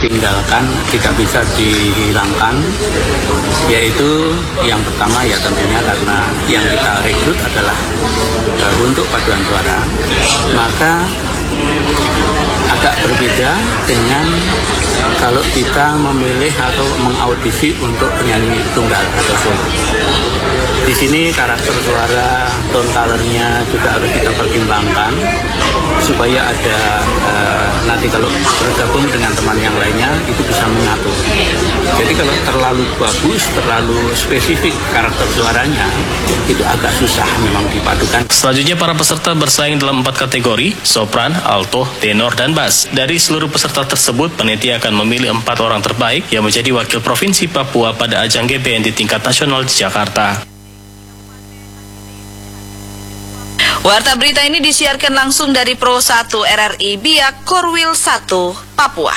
tinggalkan, tidak bisa dihilangkan, yaitu yang pertama ya tentunya karena yang kita rekrut adalah untuk paduan suara, maka agak berbeda dengan kalau kita memilih atau mengaudisi untuk penyanyi tunggal atau solo. Di sini karakter suara, tone color-nya juga harus kita pertimbangkan supaya ada nanti kalau bergabung dengan teman yang lainnya itu bisa menyatu. Jadi kalau terlalu bagus, terlalu spesifik karakter suaranya itu agak susah memang dipadukan. Selanjutnya para peserta bersaing dalam 4 kategori, sopran, alto, tenor, dan bass. Dari seluruh peserta tersebut, panitia akan memilih 4 orang terbaik yang menjadi wakil provinsi Papua pada ajang GBN di tingkat nasional di Jakarta. Warta berita ini disiarkan langsung dari Pro 1 RRI Biak Korwil 1, Papua.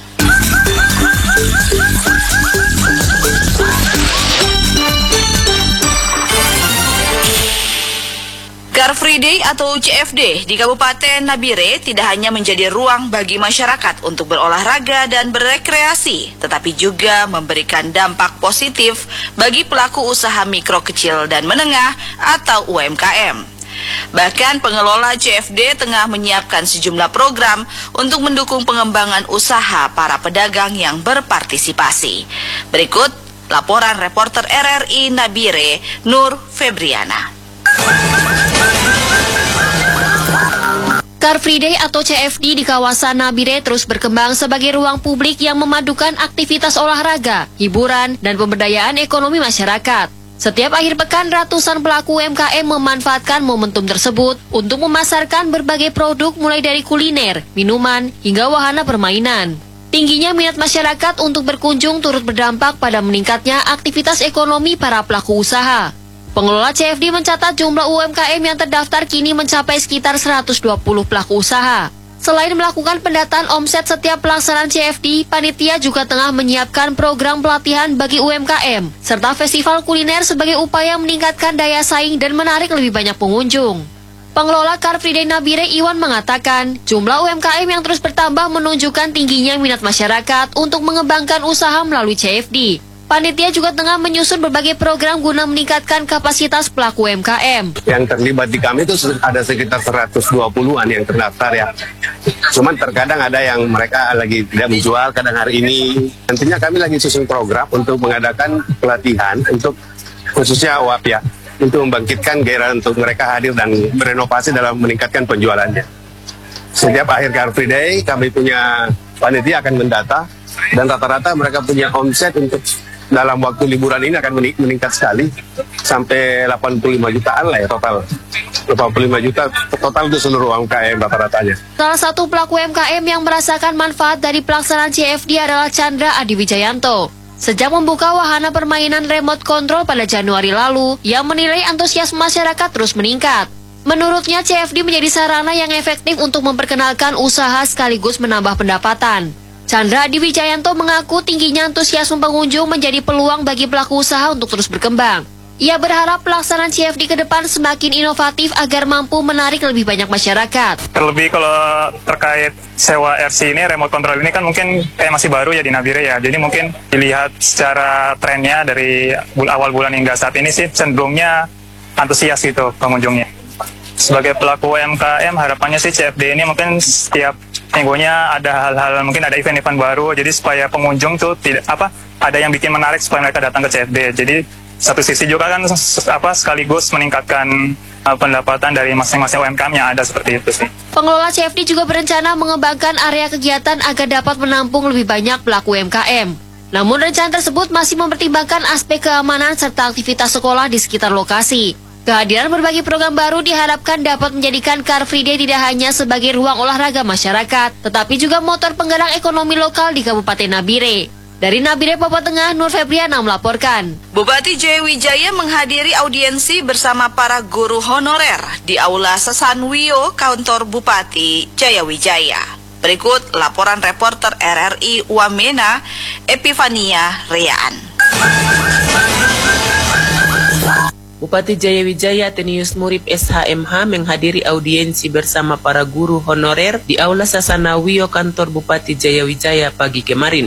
Car Free Day atau CFD di Kabupaten Nabire tidak hanya menjadi ruang bagi masyarakat untuk berolahraga dan berekreasi, tetapi juga memberikan dampak positif bagi pelaku usaha mikro kecil dan menengah atau UMKM. Bahkan pengelola CFD tengah menyiapkan sejumlah program untuk mendukung pengembangan usaha para pedagang yang berpartisipasi. Berikut laporan reporter RRI Nabire, Nur Febriana. Car Free Day atau CFD di kawasan Nabire terus berkembang sebagai ruang publik yang memadukan aktivitas olahraga, hiburan, dan pemberdayaan ekonomi masyarakat. Setiap akhir pekan, ratusan pelaku UMKM memanfaatkan momentum tersebut untuk memasarkan berbagai produk mulai dari kuliner, minuman, hingga wahana permainan. Tingginya minat masyarakat untuk berkunjung turut berdampak pada meningkatnya aktivitas ekonomi para pelaku usaha. Pengelola CFD mencatat jumlah UMKM yang terdaftar kini mencapai sekitar 120 pelaku usaha. Selain melakukan pendataan omset setiap pelaksanaan CFD, panitia juga tengah menyiapkan program pelatihan bagi UMKM, serta festival kuliner sebagai upaya meningkatkan daya saing dan menarik lebih banyak pengunjung. Pengelola Car Free Day Nabire Iwan mengatakan, jumlah UMKM yang terus bertambah menunjukkan tingginya minat masyarakat untuk mengembangkan usaha melalui CFD. Panitia juga tengah menyusun berbagai program guna meningkatkan kapasitas pelaku UMKM. Yang terlibat di kami itu ada sekitar 120-an yang terdaftar ya. Cuman terkadang ada yang mereka lagi tidak menjual, kadang hari ini. Nantinya kami lagi susun program untuk mengadakan pelatihan untuk khususnya UAP ya, untuk membangkitkan gairah untuk mereka hadir dan berenovasi dalam meningkatkan penjualannya. Setiap akhir Car Free Day kami punya panitia akan mendata dan rata-rata mereka punya omset untuk dalam waktu liburan ini akan meningkat sekali sampai 85 jutaan lah ya total. 85 juta total untuk seluruh UMKM rata-ratanya. Salah satu pelaku UMKM yang merasakan manfaat dari pelaksanaan CFD adalah Chandra Adi Wijayanto. Sejak membuka wahana permainan remote control pada Januari lalu, ia menilai antusias masyarakat terus meningkat. Menurutnya CFD menjadi sarana yang efektif untuk memperkenalkan usaha sekaligus menambah pendapatan. Chandra Adi Wijayanto mengaku tingginya antusiasme pengunjung menjadi peluang bagi pelaku usaha untuk terus berkembang. Ia berharap pelaksanaan CFD ke depan semakin inovatif agar mampu menarik lebih banyak masyarakat. Terlebih kalau terkait sewa RC ini, remote control ini kan mungkin masih baru ya di Nabire ya. Jadi mungkin dilihat secara trennya dari awal bulan hingga saat ini sih cenderungnya antusias gitu pengunjungnya. Sebagai pelaku UMKM harapannya sih CFD ini mungkin setiap minggunya ada hal-hal, mungkin ada event-event baru, jadi supaya pengunjung tuh ada yang bikin menarik supaya mereka datang ke CFD. Jadi satu sisi juga kan sekaligus meningkatkan pendapatan dari masing-masing UMKM yang ada seperti itu sih. Pengelola CFD juga berencana mengembangkan area kegiatan agar dapat menampung lebih banyak pelaku UMKM. Namun rencana tersebut masih mempertimbangkan aspek keamanan serta aktivitas sekolah di sekitar lokasi. Kehadiran berbagai program baru diharapkan dapat menjadikan Car Free Day tidak hanya sebagai ruang olahraga masyarakat, tetapi juga motor penggerak ekonomi lokal di Kabupaten Nabire. Dari Nabire, Papua Tengah, Nur Febriana melaporkan. Bupati Jayawijaya menghadiri audiensi bersama para guru honorer di Aula Sesanwio, kantor Bupati Jayawijaya. Berikut laporan reporter RRI Wamena, Epifania Riaan. Bupati Jayawijaya Tenius Murib SHMH menghadiri audiensi bersama para guru honorer di Aula Sasanawio kantor Bupati Jayawijaya pagi kemarin.